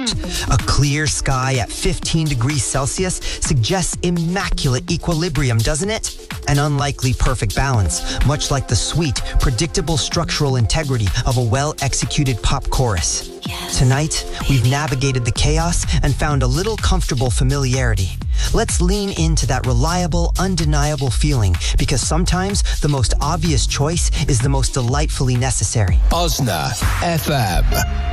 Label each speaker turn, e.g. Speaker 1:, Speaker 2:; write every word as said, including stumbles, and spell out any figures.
Speaker 1: A clear sky at fifteen degrees Celsius suggests immaculate equilibrium, doesn't it? An unlikely perfect balance, much like the sweet, predictable structural integrity of a well-executed pop chorus.
Speaker 2: Yes,
Speaker 1: Tonight, we've navigated the chaos and found a little comfortable familiarity. Let's lean into that reliable, undeniable feeling, because sometimes the most obvious choice is the most delightfully necessary.
Speaker 3: Osna F M.